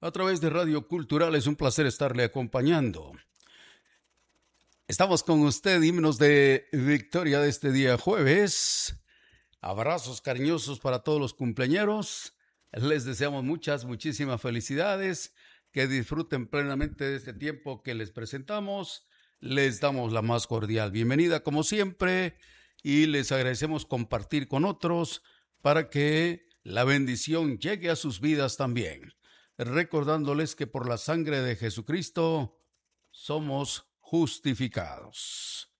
a través de Radio Cultural. Es un placer estarle acompañando. Estamos con usted, himnos de victoria de este día jueves. Abrazos cariñosos para todos los cumpleañeros. Les deseamos muchísimas felicidades. Que disfruten plenamente de este tiempo que les presentamos. Les damos la más cordial bienvenida, como siempre, y les agradecemos compartir con otros para que la bendición llegue a sus vidas también. Recordándoles que por la sangre de Jesucristo somos justificados.